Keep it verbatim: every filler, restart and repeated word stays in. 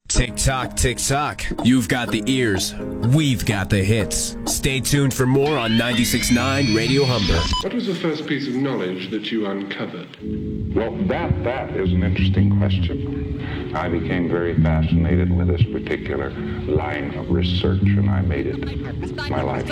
Tick tock, tick tock. You've got the ears. We've got the hits. Stay tuned for more on ninety-six point nine Radio Humber. What was the first piece of knowledge that you uncovered? Well, that that is an interesting question. I became very fascinated with this particular line of research, and I made it my life.